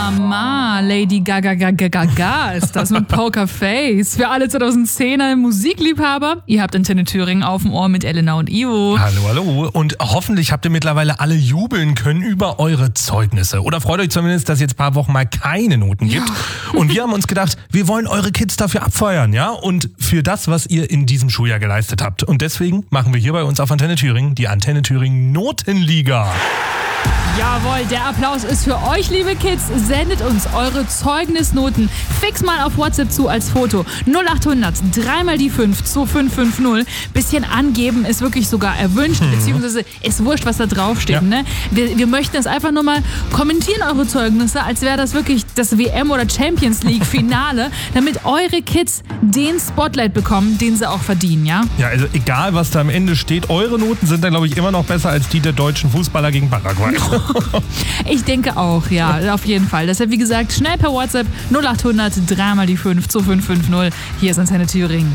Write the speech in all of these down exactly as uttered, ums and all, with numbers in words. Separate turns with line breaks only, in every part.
Mama, Lady Gaga Gaga Gaga ist das mit Pokerface. Für alle zweitausendzehner Musikliebhaber, ihr habt Antenne Thüringen auf dem Ohr mit Elena und Ivo.
Hallo, hallo. Und hoffentlich habt ihr mittlerweile alle jubeln können über eure Zeugnisse. Oder freut euch zumindest, dass es jetzt ein paar Wochen mal keine Noten gibt. Ja. Und wir haben uns gedacht, wir wollen eure Kids dafür abfeuern, ja? Und für das, was ihr in diesem Schuljahr geleistet habt. Und deswegen machen wir hier bei uns auf Antenne Thüringen die Antenne Thüringen Notenliga.
Jawohl, der Applaus ist für euch, liebe Kids. Sendet uns eure Zeugnisnoten fix mal auf WhatsApp zu als Foto. null acht hundert, dreimal die fünf, zwei fünf fünf null. Bisschen angeben ist wirklich sogar erwünscht, mhm. beziehungsweise ist wurscht, was da draufsteht. Ja. Ne? Wir, wir möchten das einfach nur mal kommentieren, eure Zeugnisse, als wäre das wirklich das W M- oder Champions League-Finale, damit eure Kids den Spotlight bekommen, den sie auch verdienen, ja?
Ja, also egal, was da am Ende steht, eure Noten sind dann, glaube ich, immer noch besser als die der deutschen Fußballer gegen Paraguay.
Ich denke auch, ja, auf jeden Fall. Deshalb, wie gesagt, schnell per WhatsApp null acht hundert, dreimal die fünf, zwei fünf fünf null. Hier ist Antenne Thüringen.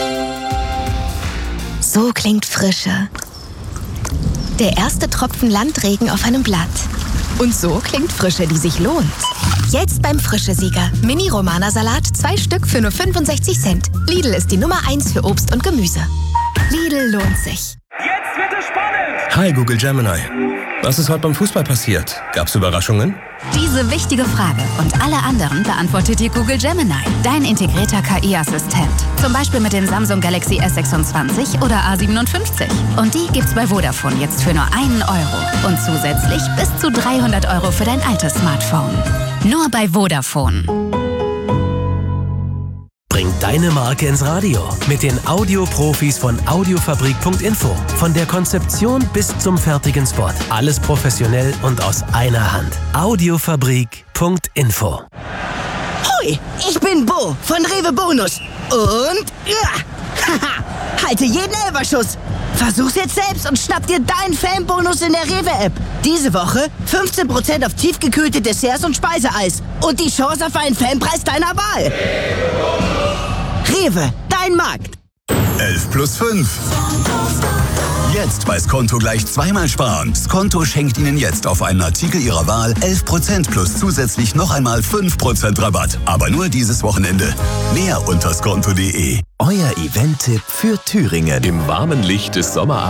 So klingt Frische. Der erste Tropfen Landregen auf einem Blatt. Und so klingt Frische, die sich lohnt. Jetzt beim Frische-Sieger. Mini-Romana-Salat, zwei Stück für nur fünfundsechzig Cent. Lidl ist die Nummer eins für Obst und Gemüse. Lidl lohnt sich.
Jetzt wird es spannend!
Hi Google Gemini. Was ist heute beim Fußball passiert? Gab's Überraschungen?
Diese wichtige Frage und alle anderen beantwortet dir Google Gemini, dein integrierter K I-Assistent. Zum Beispiel mit dem Samsung Galaxy S sechsundzwanzig oder A siebenundfünfzig. Und die gibt's bei Vodafone jetzt für nur einen Euro. Und zusätzlich bis zu dreihundert Euro für dein altes Smartphone. Nur bei Vodafone.
Bring deine Marke ins Radio mit den Audioprofis von audiofabrik punkt info. Von der Konzeption bis zum fertigen Spot. Alles professionell und aus einer Hand. audiofabrik punkt info.
Hoi, ich bin Bo von Rewe Bonus. Und ja, haha, halte jeden Elberschuss. Versuch's jetzt selbst und schnapp dir deinen Fanbonus in der Rewe-App. Diese Woche fünfzehn Prozent auf tiefgekühlte Desserts und Speiseeis. Und die Chance auf einen Fanpreis deiner Wahl. Rewe, dein Markt.
elf plus fünf. Jetzt bei Skonto gleich zweimal sparen. Skonto schenkt Ihnen jetzt auf einen Artikel Ihrer Wahl elf Prozent plus zusätzlich noch einmal fünf Prozent Rabatt. Aber nur dieses Wochenende. Mehr unter skonto punkt de.
Euer Event-Tipp für Thüringen.
Im warmen Licht des Sommerabends